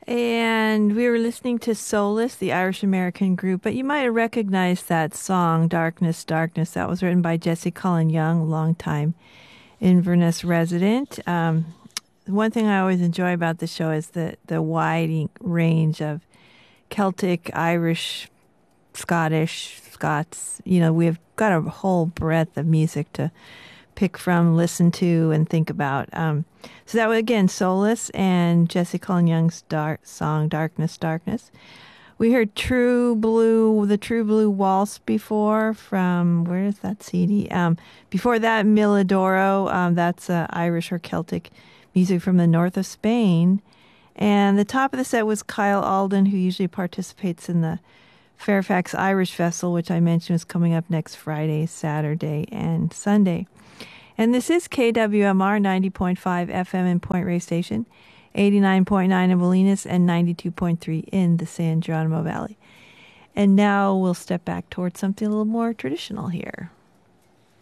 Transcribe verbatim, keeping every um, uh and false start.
And we were listening to Solace, the Irish American group, but you might have recognized that song, Darkness, Darkness. That was written by Jesse Cullen Young, longtime Inverness resident. Um, one thing I always enjoy about the show is the, the wide range of Celtic, Irish, Scottish, Scots. You know, we've got a whole breadth of music to pick from, listen to, and think about. Um, so that was, again, Solace and Jesse Cullen Young's dark song, Darkness, Darkness. We heard True Blue, the True Blue Waltz before from, where is that C D? Um, before that, Milidoro, um, that's uh, Irish or Celtic music from the north of Spain. And the top of the set was Kyle Alden, who usually participates in the Fairfax Irish Festival, which I mentioned is coming up next Friday, Saturday, and Sunday. And this is K W M R ninety point five F M in Point Reyes Station, eighty-nine point nine in Bolinas, and ninety-two point three in the San Geronimo Valley. And now we'll step back towards something a little more traditional here.